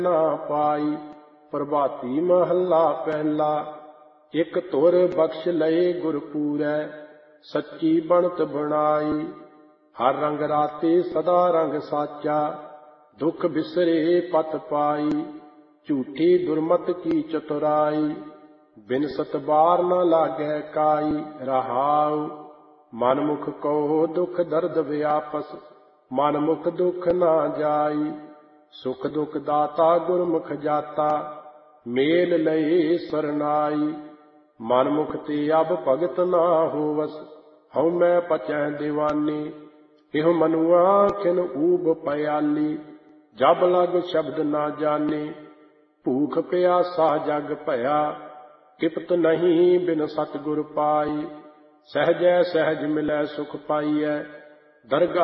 ਨਾ ਪਾਈ। ਪ੍ਰਭਾਤੀ ਮਹੱਲਾ ਪਹਿਲਾ। ਇਕ ਧੁਰ ਬਖਸ਼ ਲਏ ਗੁਰ ਪੂਰੈ, ਸੱਚੀ ਬਣਤ ਬਣਾਈ। ਹਰ ਰੰਗ ਰਾਤੇ ਸਦਾ ਰੰਗ ਸਾਚਾ, ਦੁਖ ਬਿਸਰੇ ਪਤ ਪਾਈ। ਝੂਠੀ ਦੁਰਮਤ ਕੀ ਚਤੁਰਾਈ, ਬਿਨ ਸਤਬਾਰ ਨ ਲਾਗੈ ਕਾਈ। ਰਹਾਉ ਮਨ ਮੁਖ ਕਉ ਦੁਖ ਦਰਦ ਵਿਆਪਸ, ਮਨ ਮੁਖ ਦੁਖ ਨਾ ਜਾਈ। ਸੁਖ ਦੁਖ ਦਾਤਾ ਗੁਰਮੁਖ ਜਾਤਾ, ਮੇਲ ਲਏ ਸਰਨਾਈ। ਮਨ ਮੁਖ ਤੇ ਅਬ ਭਗਤ ਨਾ ਹੋਵਸ, ਹਉ ਮੈਂ ਪਚੈ ਦੀਵਾਨੀ। ਇਹੋ ਮਨੁਆ ਖਿਨ ਊਬ ਪਿਆਲੀ, ਜਬ ਲਗ ਸ਼ਬਦ ਨਾ ਜਾਣੇ। ਭੂਖ ਪਿਆਸਾ ਜਗ ਭਇਆ, ਕਿਪਤ ਨਹੀਂ ਬਿਨ ਸਤਿਗੁਰ ਪਾਈ। ਸਹਿਜੈ ਸਹਿਜ ਮਿਲੈ ਸੁਖ ਪਾਈਐ, ਦਰਗਹ